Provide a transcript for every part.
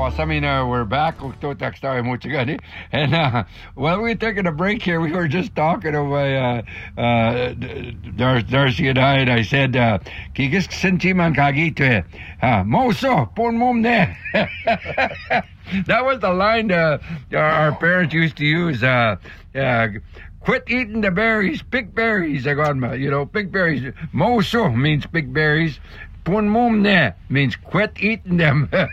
we're back. And while we're taking a break here, we were just talking of Darcy and I said, Kigis senti man kagito Moso, pon mom ne. That was the line our parents used to use. Quit eating the berries, pick berries. Pick berries. Moso means pick berries. Pon mom ne means quit eating them. What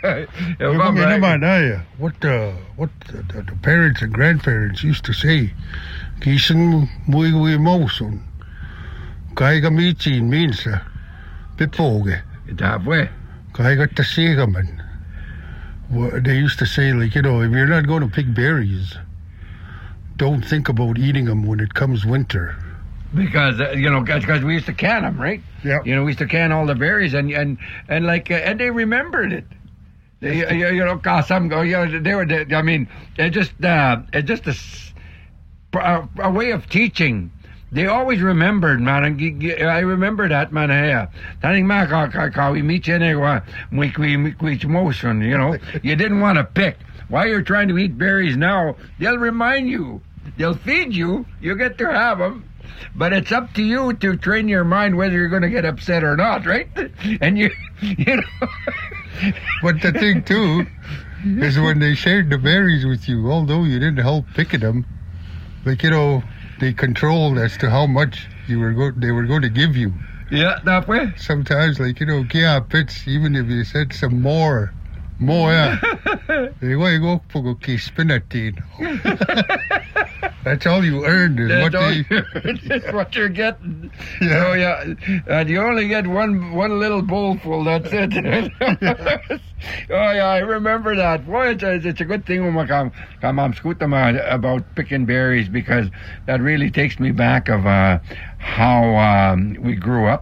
the parents and grandparents used to say, Kisen muy moson. Kaiga mitsin means pipoge. That way. Kaiga tasegaman. They used to say, if you're not going to pick berries, don't think about eating them when it comes winter. Because because we used to can them, right? Yeah. We used to can all the berries, and they remembered it. They were. I mean, it's just a way of teaching. They always remembered, man. I remember that, man. We meet you motion. You didn't want to pick. While you're trying to eat berries now, they'll remind you. They'll feed you. You get to have them. But it's up to you to train your mind whether you're going to get upset or not, right? And you know. But the thing too is when they shared the berries with you, although you didn't help picking them, they controlled as to how much they were going to give you. Yeah, that way. Sometimes, kaya pits, even if you said some more, yeah. That's all you earned is what you're getting. Yeah. Oh yeah, and you only get one little bowl full. That's it. Oh yeah, I remember that. Boy, it's a good thing when I'm about picking berries, because that really takes me back of how we grew up.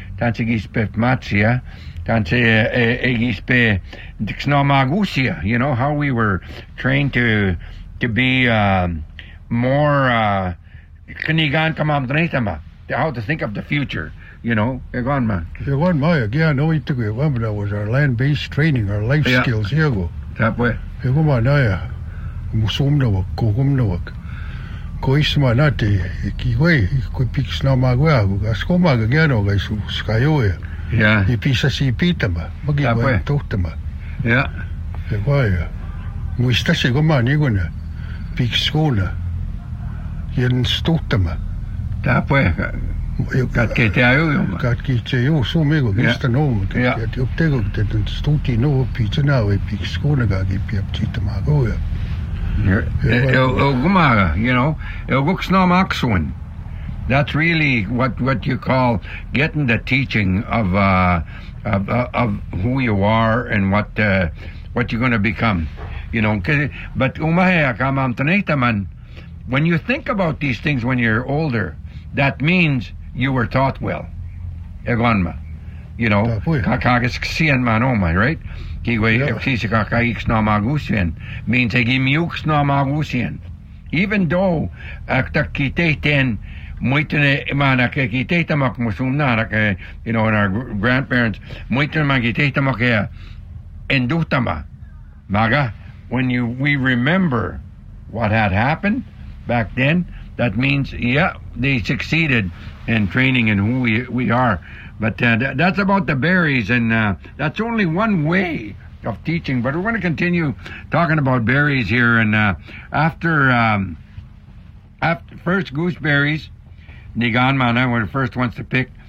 How we were trained to be more how to think of the future. Go on, man. That was our land-based training, our life skills. Here go. That way. Yeah. Yeah. Yen stotama. That way. Got so mego gista no. Kat upptego den stoti no pizza now e pik skona ga gi piap titama go ya. That's really what you call getting the teaching of who you are and what you're going to become. But when you think about these things when you're older, that means you were taught well. Right? Means even though and our grandparents when we remember what had happened back then, that means they succeeded in training in who we are. But that's about the berries, and that's only one way of teaching. But we're going to continue talking about berries here, and after first gooseberries, Nigan Mana were the first ones to pick.